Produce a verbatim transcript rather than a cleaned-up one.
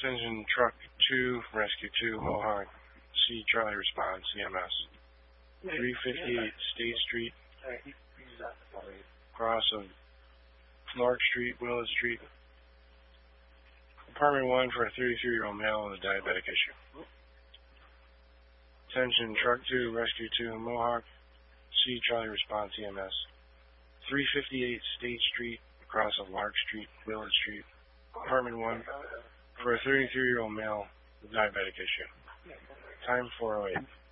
Attention Truck two, Rescue two, Mohawk. C, Charlie response, C M S. three fifty-eight State Street, cross of Lark Street, Willard Street. Apartment one for a thirty-three-year-old male with a diabetic issue. Attention Truck two, Rescue two, Mohawk. C, Charlie response, C M S. three fifty-eight State Street, across of Lark Street, Willard Street. Apartment one for a thirty-three-year-old male with diabetic issue. Time four oh eight.